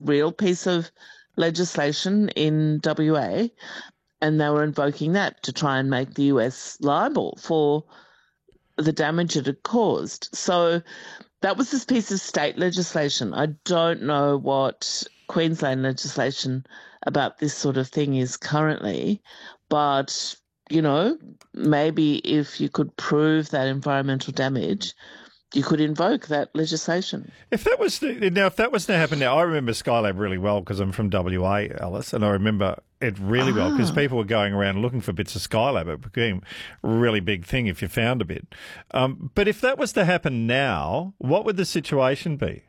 real piece of legislation in WA, and they were invoking that to try and make the US liable for the damage it had caused. So that was this piece of state legislation. I don't know what Queensland legislation about this sort of thing is currently, but, maybe if you could prove that environmental damage, you could invoke that legislation. If that was to happen now, I remember Skylab really well because I'm from WA, Alice, and I remember it really well because people were going around looking for bits of Skylab. It became a really big thing if you found a bit. But if that was to happen now, what would the situation be?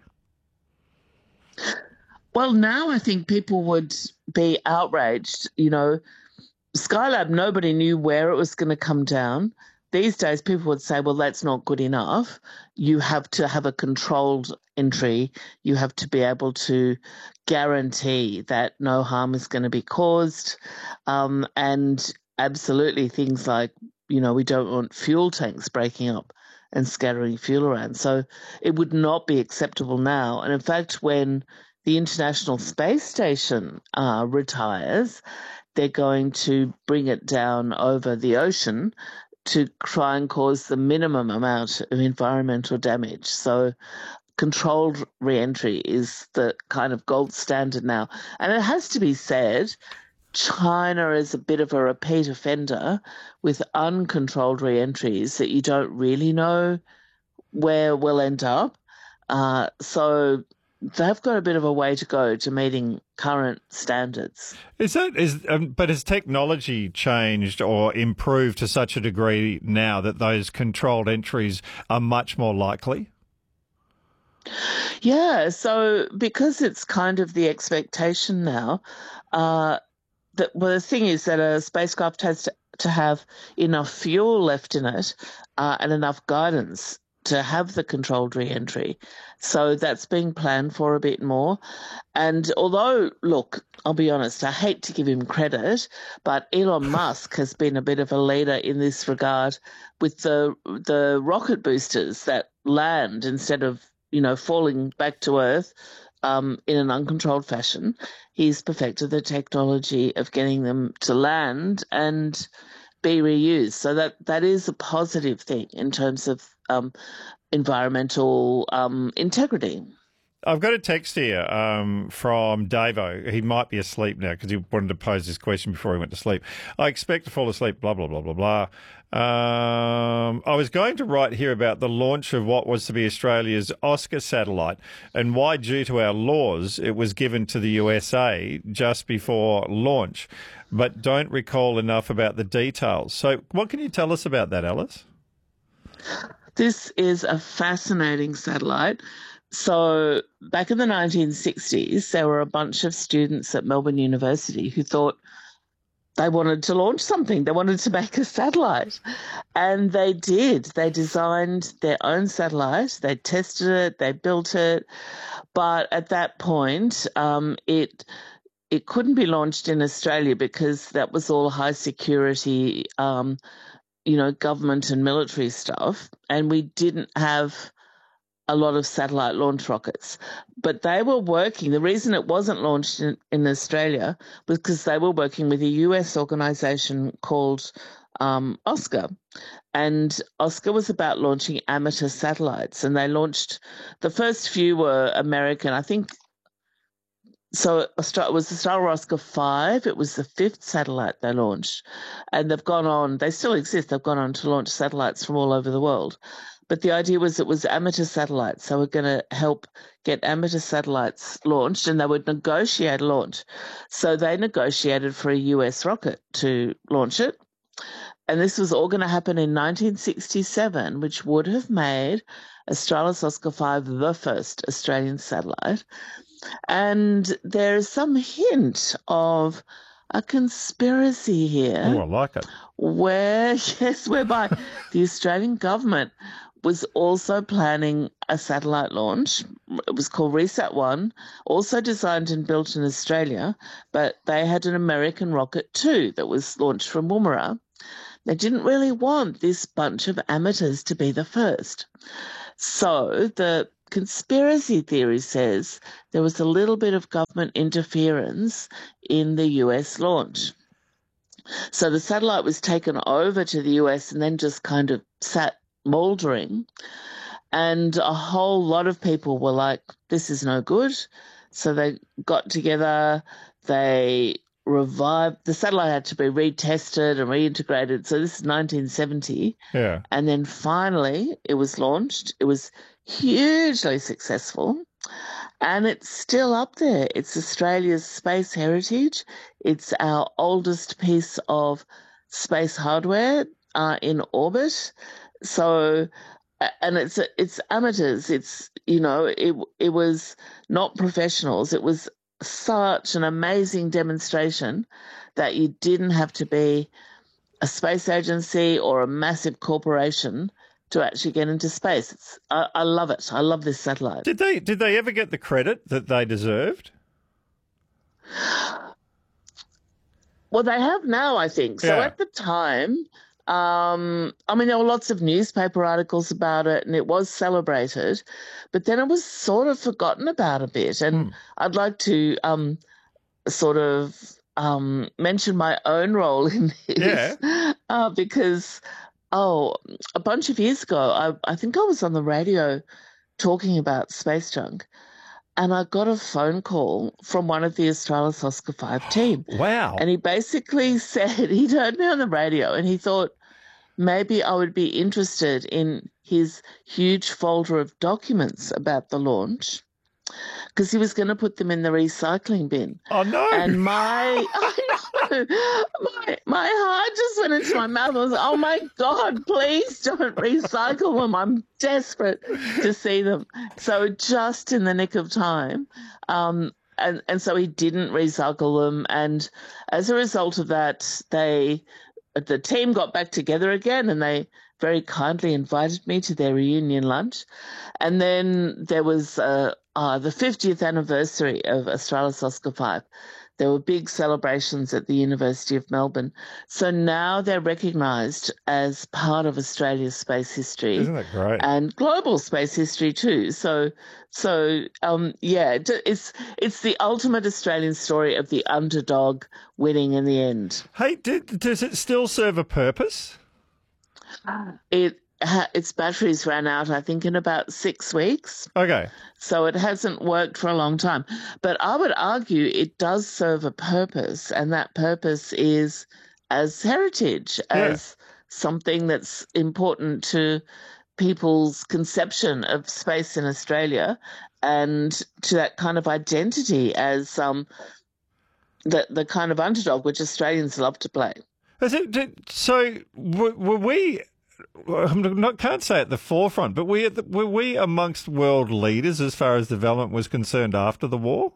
Well, now I think people would be outraged. Skylab, nobody knew where it was going to come down. These days, people would say, well, that's not good enough. You have to have a controlled entry. You have to be able to guarantee that no harm is going to be caused. And absolutely things like, we don't want fuel tanks breaking up and scattering fuel around. So it would not be acceptable now. And in fact, when the International Space Station retires, they're going to bring it down over the ocean to try and cause the minimum amount of environmental damage. So controlled re-entry is the kind of gold standard now. And it has to be said, China is a bit of a repeat offender with uncontrolled re-entries that you don't really know where we'll end up. So they've got a bit of a way to go to meeting current standards. But has technology changed or improved to such a degree now that those controlled entries are much more likely? Yeah, so because it's kind of the expectation now, the thing is that a spacecraft has to have enough fuel left in it and enough guidance to have the controlled re-entry. So that's being planned for a bit more. And although, look, I'll be honest, I hate to give him credit, but Elon Musk has been a bit of a leader in this regard with the rocket boosters that land instead of, falling back to Earth in an uncontrolled fashion. He's perfected the technology of getting them to land and be reused. So that is a positive thing in terms of environmental integrity. I've got a text here from Davo. He might be asleep now because he wanted to pose this question before he went to sleep. I expect to fall asleep, blah, blah, blah, blah, blah. I was going to write here about the launch of what was to be Australia's Oscar satellite and why, due to our laws, it was given to the USA just before launch, but don't recall enough about the details. So what can you tell us about that, Alice? This is a fascinating satellite. So back in the 1960s, there were a bunch of students at Melbourne University who thought they wanted to launch something. They wanted to make a satellite. And they did. They designed their own satellite. They tested it. They built it. But at that point, it couldn't be launched in Australia because that was all high security, government and military stuff. And we didn't have a lot of satellite launch rockets. But they were working. The reason it wasn't launched in Australia was because they were working with a US organization called Oscar. And Oscar was about launching amateur satellites. And they launched, the first few were American, I think. So it was the Star Oscar 5. It was the 5th satellite they launched. And they've gone on, they still exist, they've gone on to launch satellites from all over the world. But the idea was it was amateur satellites. So we're going to help get amateur satellites launched, and they would negotiate a launch. So they negotiated for a US rocket to launch it. And this was all going to happen in 1967, which would have made Australis Oscar 5 the first Australian satellite. And there's some hint of a conspiracy here. Oh, I like it. Whereby the Australian government was also planning a satellite launch. It was called Resat-1, also designed and built in Australia, but they had an American rocket too that was launched from Woomera. They didn't really want this bunch of amateurs to be the first. So the conspiracy theory says there was a little bit of government interference in the US launch. So the satellite was taken over to the US and then just kind of sat mouldering. And a whole lot of people were like, this is no good. So they got together, they revived, the satellite had to be retested and reintegrated. So this is 1970. Yeah. And then finally it was launched. It was hugely successful. And it's still up there. It's Australia's space heritage. It's our oldest piece of space hardware in orbit. So, and it's amateurs. It's, you know, it was not professionals. It was such an amazing demonstration that you didn't have to be a space agency or a massive corporation to actually get into space. I love it. I love this satellite. Did they ever get the credit that they deserved? Well, they have now, I think. So at the time, I mean, there were lots of newspaper articles about it and it was celebrated, but then it was sort of forgotten about a bit. And I'd like to sort of mention my own role in this because, a bunch of years ago, I think I was on the radio talking about space junk. And I got a phone call from one of the Australis Oscar 5 team. Wow. And he basically said, he'd heard me on the radio and he thought maybe I would be interested in his huge folder of documents about the launch because he was going to put them in the recycling bin. Oh, no. And my heart just went into my mouth. I was like, oh, my God, please don't recycle them. I'm desperate to see them. So just in the nick of time, and so he didn't recycle them. And as a result of that, the team got back together again and they very kindly invited me to their reunion lunch. And then there was the 50th anniversary of Australis Oscar 5. There were big celebrations at the University of Melbourne. So now they're recognised as part of Australia's space history. Isn't that great? And global space history too. So it's the ultimate Australian story of the underdog winning in the end. Hey, does it still serve a purpose? Its batteries ran out, I think, in about 6 weeks. Okay. So it hasn't worked for a long time. But I would argue it does serve a purpose, and that purpose is as heritage, as something that's important to people's conception of space in Australia and to that kind of identity as the kind of underdog which Australians love to play. So were we... can't say at the forefront, but were we amongst world leaders as far as development was concerned after the war?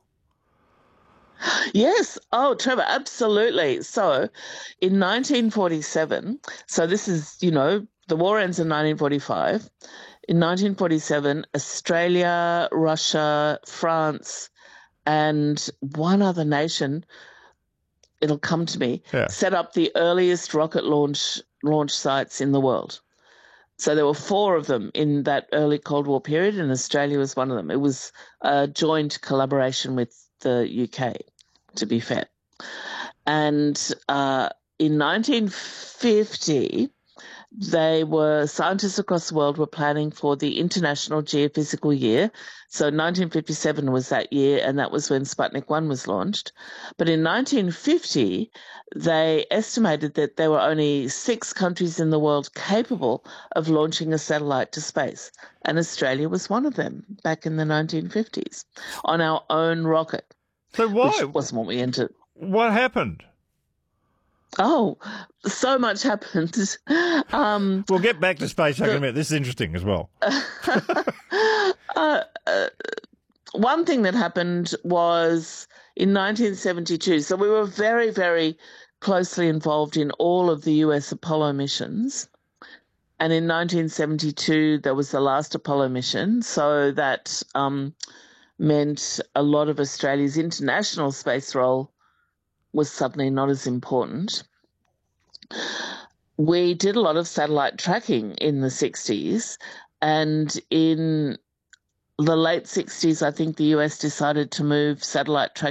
Yes. Oh, Trevor, absolutely. So in 1947, so this is, the war ends in 1945. In 1947, Australia, Russia, France, and one other nation, it'll come to me, set up the earliest rocket launch sites in the world. So there were 4 of them in that early Cold War period, and Australia was one of them. It was a joint collaboration with the UK, to be fair. And in 1950, scientists across the world were planning for the International Geophysical Year. So 1957 was that year, and that was when Sputnik 1 was launched. But in 1950, they estimated that there were only 6 countries in the world capable of launching a satellite to space. And Australia was one of them back in the 1950s on our own rocket. So why? Which wasn't what we entered. What happened? Oh, so much happened. We'll get back to space in a minute. This is interesting as well. One thing that happened was in 1972. So we were very, very closely involved in all of the US Apollo missions. And in 1972, there was the last Apollo mission. So that meant a lot of Australia's international space role was suddenly not as important. We did a lot of satellite tracking in the 60s, and in the late 60s, I think the US decided to move satellite tracking